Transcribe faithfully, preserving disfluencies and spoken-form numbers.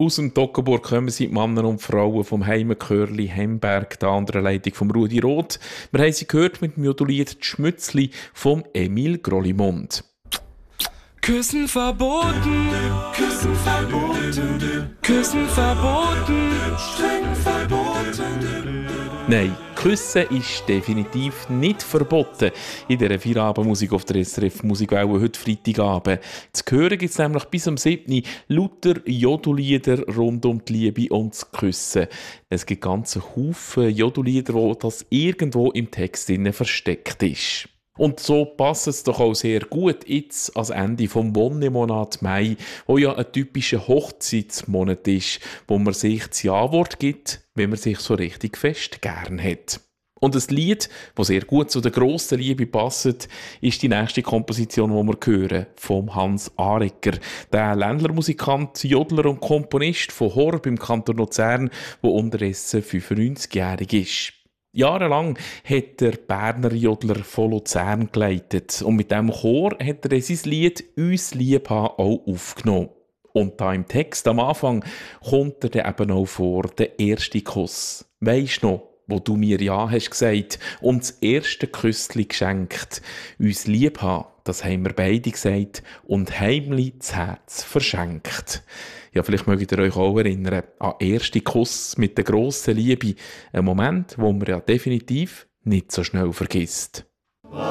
Aus dem Toggenburg kommen sie, die Männer und Frauen vom Heimekörli Hemberg, der anderen Leitung vom Rudi Roth. Wir haben sie gehört mit dem Jodulied «Schmützli» vom Emil Grollimond. Küssen verboten, Küssen verboten, Küssen verboten, streng verboten. Nein, Küssen ist definitiv nicht verboten in dieser Feierabendmusik auf der S R F Musikwelle heute Freitagabend. Zu hören gibt es nämlich bis am siebten lauter Jodulieder rund um die Liebe und das Küssen. Es gibt ganze Haufen Jodulieder, wo das irgendwo im Text versteckt ist. Und so passt es doch auch sehr gut jetzt ans Ende vom Wonnemonat Mai, wo ja ein typischer Hochzeitsmonat ist, wo man sich das Ja-Wort gibt, wenn man sich so richtig fest gern hat. Und ein Lied, das sehr gut zu der grossen Liebe passt, ist die nächste Komposition, die wir hören, vom Hans Arecker, der Ländlermusikant, Jodler und Komponist von Horb im Kanton Luzern, der unterdessen fünfundneunzigjährig ist. Jahrelang hat der Berner Jodler von Luzern geleitet und mit diesem Chor hat er sein Lied «Uns lieb haben» auch aufgenommen. Und da im Text am Anfang kommt er dann eben auch vor, der erste Kuss. Weisst noch, wo du mir Ja hast gesagt und das erste Küssli geschenkt. «Uns lieb haben», das haben wir beide gesagt und heimlich das Herz verschenkt. Ja, vielleicht mögt ihr euch auch erinnern an den ersten Kuss mit der grossen Liebe. Ein Moment, wo man ja definitiv nicht so schnell vergisst.